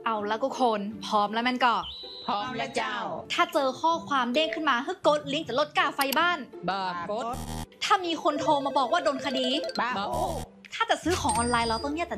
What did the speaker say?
เอาแล้วก็คนพร้อมแล้วแม่นก็พร้อมแล้วเจ้าถ้าเจอข้อความเด้งขึ้นมาให้กดลิงก์จะลดค่าไฟบ้านบ่กดถ้ามีคนโทรมาบอกว่าโดนคดีบ่ถ้าจะซื้อของออนไลน์เราต้องเนี่ยแต่